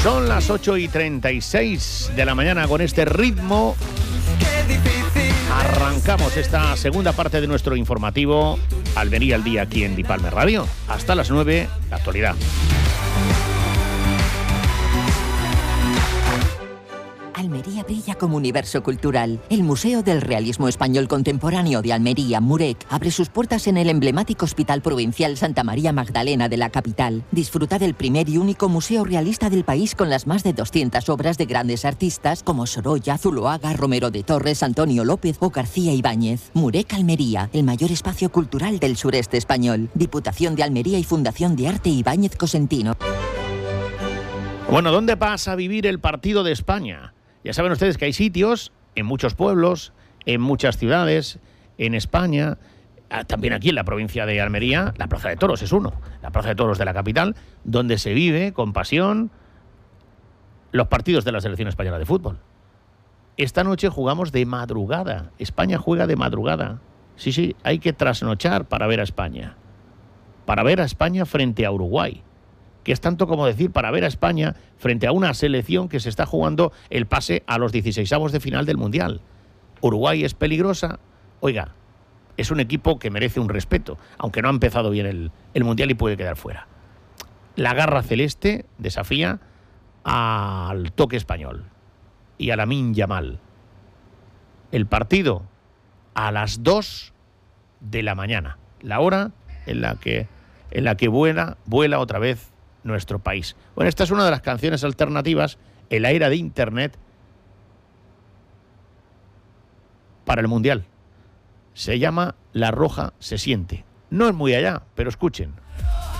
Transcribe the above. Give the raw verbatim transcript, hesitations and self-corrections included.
Son las ocho y treinta y seis de la mañana. Con este ritmo arrancamos esta segunda parte de nuestro informativo Almería al día aquí en Dipalme Radio. Hasta las nueve, la actualidad. Almería brilla como universo cultural. El Museo del Realismo Español Contemporáneo de Almería, MUREC, abre sus puertas en el emblemático Hospital Provincial Santa María Magdalena de la capital. Disfruta del primer y único museo realista del país con las más de doscientas obras de grandes artistas como Sorolla, Zuloaga, Romero de Torres, Antonio López o García Ibáñez. MUREC Almería, el mayor espacio cultural del sureste español. Diputación de Almería y Fundación de Arte Ibáñez Cosentino. Bueno, ¿dónde vas a vivir el partido de España? Ya saben ustedes que hay sitios en muchos pueblos, en muchas ciudades, en España, también aquí en la provincia de Almería, la Plaza de Toros es uno, la Plaza de Toros de la capital, donde se vive con pasión los partidos de la selección española de fútbol. Esta noche jugamos de madrugada, España juega de madrugada. Sí, sí, hay que trasnochar para ver a España, para ver a España frente a Uruguay, que es tanto como decir para ver a España frente a una selección que se está jugando el pase a los dieciseisavos de final del Mundial. Uruguay es peligrosa, oiga, es un equipo que merece un respeto, aunque no ha empezado bien el, el Mundial y puede quedar fuera. La garra celeste desafía al toque español y a Lamine Yamal. El partido a las dos de la mañana, la hora en la que, en la que vuela, vuela otra vez nuestro país. Bueno, esta es una de las canciones alternativas en la era de Internet para el Mundial. Se llama La Roja se siente. No es muy allá, pero escuchen.